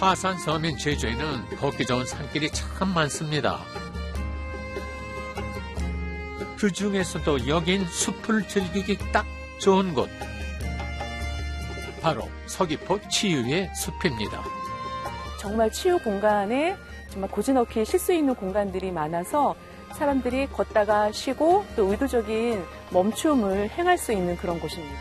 화산 섬인 제주에는 걷기 좋은 산길이 참 많습니다. 그 중에서도 여긴 숲을 즐기기 딱 좋은 곳. 바로 서귀포 치유의 숲입니다. 정말 치유 공간에 정말 고즈넉히 쉴 수 있는 공간들이 많아서 사람들이 걷다가 쉬고 또 의도적인 멈춤을 행할 수 있는 그런 곳입니다.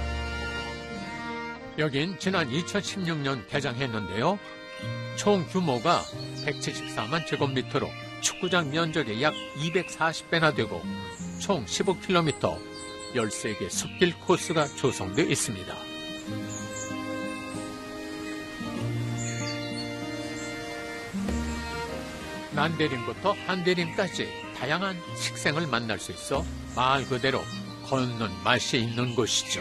여긴 지난 2016년 개장했는데요. 총 규모가 174만 제곱미터로 축구장 면적의 약 240배나 되고 총 15km, 13개 숲길 코스가 조성되어 있습니다. 난대림부터 한대림까지 다양한 식생을 만날 수 있어 말 그대로 걷는 맛이 있는 곳이죠.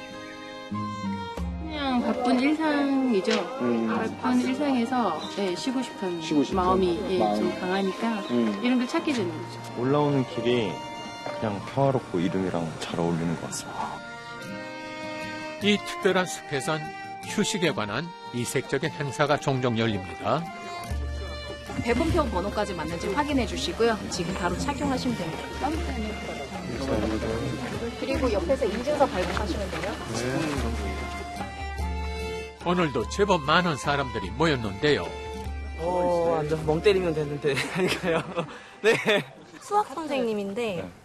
그냥 바쁜 일상이죠. 바쁜 일상에서 쉬고 싶은 마음이 좀 강하니까 이런 걸 찾게 되는 거죠. 올라오는 길이 그냥 평화롭고 이름이랑 잘 어울리는 것 같습니다. 이 특별한 숲에선 휴식에 관한 이색적인 행사가 종종 열립니다. 배분표 번호까지 맞는지 확인해 주시고요. 지금 바로 착용하시면 됩니다. 그리고 옆에서 인증서 발급하시면 돼요. 오늘도 제법 많은 사람들이 모였는데요. 앉아서 멍 때리면 되는데 하니까요. 네. 수학 선생님인데